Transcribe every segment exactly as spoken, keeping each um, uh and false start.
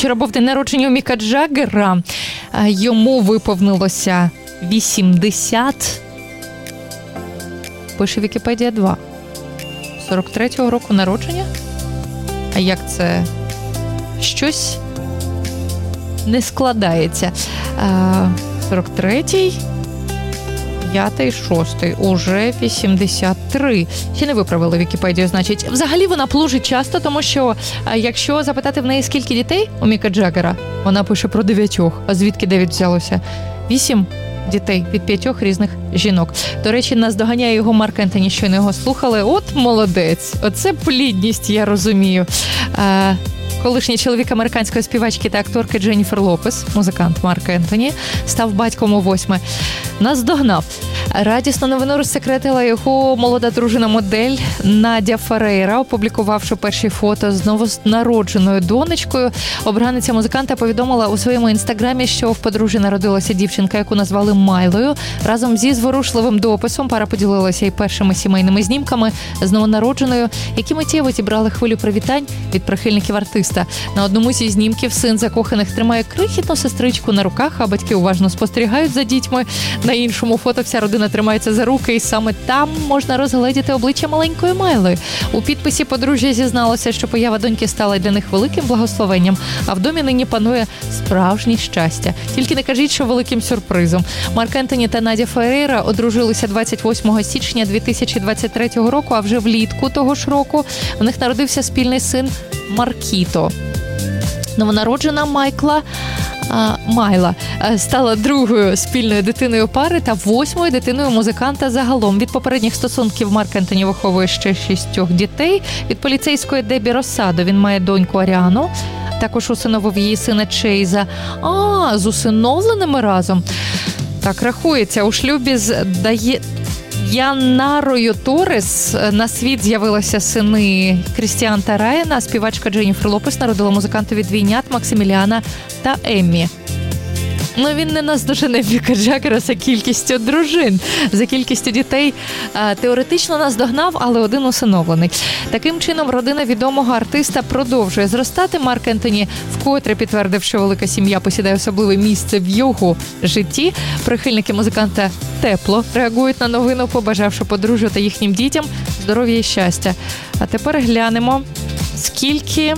Вчора був день народження у Міка Джаггера. Йому виповнилося вісімдесят. Пише Вікіпедія два. сорок третього року народження? А як це? Щось не складається. сорок третій, п'ятий, шостий, уже вісімдесят три. Ще не виправили Вікіпедію, значить. Взагалі вона плужить часто, тому що якщо запитати в неї, скільки дітей у Міка Джаггера, вона пише про дев'ятьох. А звідки дев'ять взялося? Вісім дітей від п'ятьох різних жінок. До речі, наздоганяє його Марк Ентоні, щойно його слухали. От молодець. Оце плідність, я розумію. А, колишній чоловік американської співачки та акторки Дженніфер Лопес, музикант Марк Ентоні, став батьком у восьме. Наздогнав. Радісну новину розсекретила його молода дружина-модель Надя Ферейра, опублікувавши перші фото з новонародженою донечкою. Обраниця музиканта повідомила у своєму інстаграмі, що в подружжя народилася дівчинка, яку назвали Майлою. Разом зі зворушливим дописом пара поділилася і першими сімейними знімками з новонародженою, які миттєво зібрали хвилю привітань від прихильників артиста. На одному зі знімків син закоханих тримає крихітну сестричку на руках, а батьки уважно спостерігають за дітьми. На іншому фото вся родина тримається за руки, і саме там можна розгледіти обличчя маленької Майли. У підписі подружжя зізналося, що поява доньки стала для них великим благословенням, а в домі нині панує справжнє щастя. Тільки не кажіть, що великим сюрпризом. Марк Ентоні та Надя Ферейра одружилися двадцять восьмого січня дві тисячі двадцять третього року, а вже влітку того ж року у них народився спільний син Маркіто. Новонароджена Майкла Майла стала другою спільною дитиною пари та восьмою дитиною музиканта загалом. Від попередніх стосунків Марк Ентоні виховує ще шістьох дітей. Від поліцейської Дебі Росадо він має доньку Аріану. Також усиновив її сина Чейза. А, з усиновленими разом. Так рахується. У шлюбі з Дає... Янарою Торрес на світ з'явилися сини Крістіан та Райана, а співачка Дженніфер Лопес народила музикантові двійнят Максиміліана та Еммі. Ну, він не наздожене Міка Джаггера за кількістю дружин, за кількістю дітей. Теоретично наздогнав, але один усиновлений. Таким чином, родина відомого артиста продовжує зростати. Марк Ентоні вкотре підтвердив, що велика сім'я посідає особливе місце в його житті. Прихильники музиканта тепло реагують на новину, побажавши подружжю та їхнім дітям здоров'я і щастя. А тепер глянемо, скільки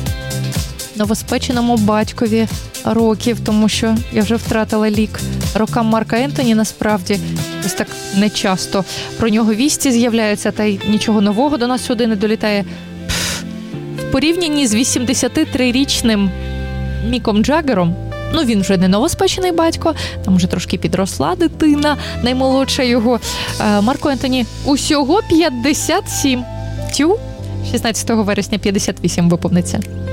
новоспеченому батькові років, тому що я вже втратила лік. Рокам Марка Ентоні насправді ось так нечасто про нього вісті з'являються, та й нічого нового до нас сюди не долітає. Пф. В порівнянні з вісімдесятитрирічним Міком Джаггером, ну він вже не новоспечений батько, там вже трошки підросла дитина, наймолодша його. Марку Ентоні усього п'ятдесят сім. Тю, шістнадцятого вересня п'ятдесят вісім виповниться.